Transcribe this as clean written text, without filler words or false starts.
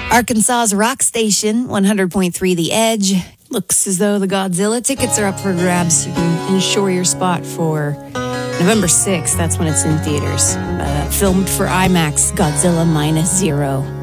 Arkansas's rock station, 100.3 The Edge. Looks as though the Godzilla tickets are up for grabs. You can ensure your spot for November 6th. That's when it's in theaters. Filmed for IMAX, Godzilla Minus Zero.